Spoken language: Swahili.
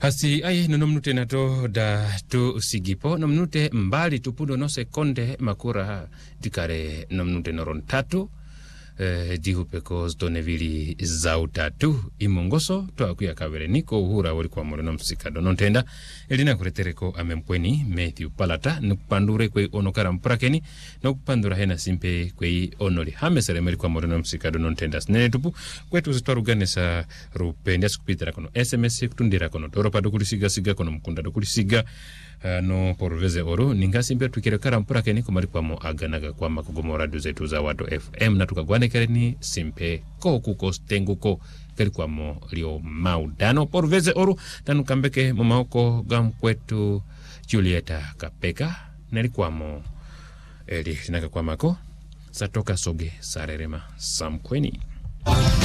Hasi ai nonomnute nato da tu sigipo nomnute mbali tupudo no sekonde makura dikare nomnute noron tatu dihupeko stonevili zautatu imongoso to akuya kavere niko uhura wali kwa mwana msikado nontenda elina kuretereko amempweni Matthew Palata nukupandure kwe onokara mprakeni nukupandura hena simpe kwe onoli hamesere mwali kwa mwana msikado nontenda snene tupu kwetu zitwarugane sa rupenda skupitera kono SMS kutundira kono doropa dokulisiga siga kono mkunda dokulisiga no porveze oro ninga simpe tukire kara mprakeni kumari kwa mo aganaga kwa makugomo radio zetu za Wato FM na tukagwane kereni simpe kuko stenguko kari kwa mo lio maudano porveze oro tanu kambeke mamaoko gamkwetu Julieta Kapeka nari kwa mo eli naka kwa mako satoka soge sarerema samkweni.